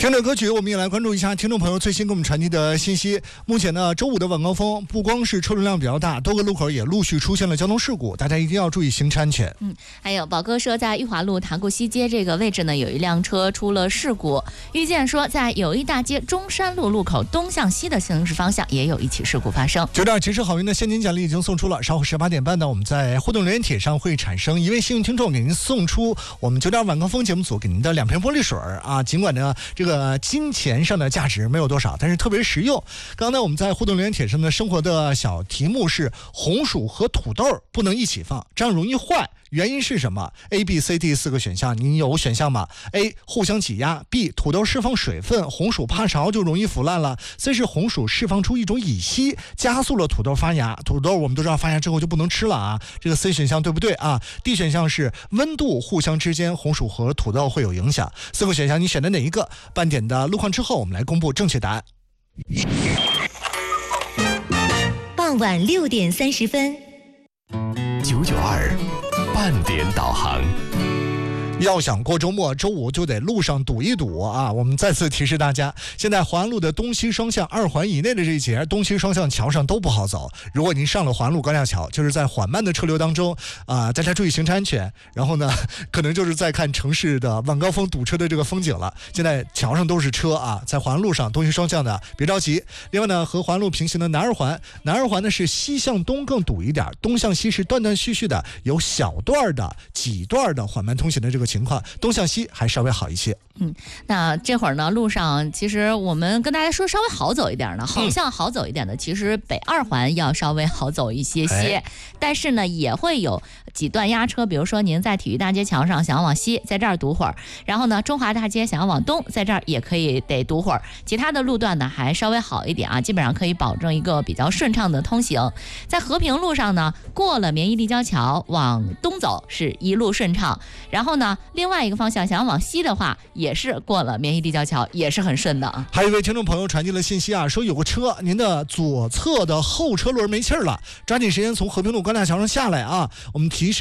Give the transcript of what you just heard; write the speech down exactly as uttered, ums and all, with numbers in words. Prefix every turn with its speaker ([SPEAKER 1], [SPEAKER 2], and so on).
[SPEAKER 1] 听着歌曲，我们也来关注一下听众朋友最新给我们传递的信息。目前呢，周五的晚高峰不光是车流量比较大，多个路口也陆续出现了交通事故，大家一定要注意行车安全。
[SPEAKER 2] 嗯，还有宝哥说，在裕华路塘沽西街这个位置呢，有一辆车出了事故。遇见说，在友谊大街中山路路口东向西的行驶方向也有一起事故发生。
[SPEAKER 1] 九点骑士好运的现金奖励已经送出了，稍后十八点半呢，我们在互动留言帖上会产生一位幸运听众，给您送出我们九点晚高峰节目组给您的两瓶玻璃水啊。尽管呢这个金钱上的价值没有多少，但是特别实用。刚才我们在互动留言帖上的生活的小题目是红薯和土豆不能一起放，这样容易坏，原因是什么？ A B C D 四个选项，您有选项吗？ A 互相挤压， B 土豆释放水分，红薯怕潮就容易腐烂了， C 是红薯释放出一种乙烯，加速了土豆发芽，土豆我们都知道发芽之后就不能吃了啊，这个 C 选项对不对啊？ D 选项是温度互相之间红薯和土豆会有影响。四个选项你选的哪一个？半点的路况之后我们来公布正确答案。
[SPEAKER 3] 傍晚六点三十分，
[SPEAKER 4] 九九二半点导航。
[SPEAKER 1] 要想过周末，周五就得路上堵一堵啊！我们再次提示大家，现在环路的东西双向二环以内的这一节东西双向桥上都不好走。如果您上了环路高架桥，就是在缓慢的车流当中啊、呃，大家注意行车安全。然后呢，可能就是在看城市的晚高峰堵车的这个风景了。现在桥上都是车啊，在环路上东西双向的别着急。另外呢，和环路平行的南二环，南二环呢是西向东更堵一点，东向西是断断续续的，有小段的几段的缓慢通行的这个情况，东向西还稍微好一些。
[SPEAKER 2] 嗯，那这会儿呢，路上其实我们跟大家说稍微好走一点呢，好像好走一点的，其实北二环要稍微好走一些些，哎、但是呢也会有几段压车，比如说您在体育大街桥上想要往西，在这儿堵会儿，然后呢中华大街想要往东，在这儿也可以得堵会儿，其他的路段呢还稍微好一点啊，基本上可以保证一个比较顺畅的通行。在和平路上呢，过了绵义立交桥往东走是一路顺畅，然后呢另外一个方向想要往西的话，也是过了绵义立交桥，也是很顺的啊。
[SPEAKER 1] 还有一位听众朋友传递了信息啊，说有个车，您的左侧的后车轮没气儿了，抓紧时间从和平路高架桥上下来啊。我们提示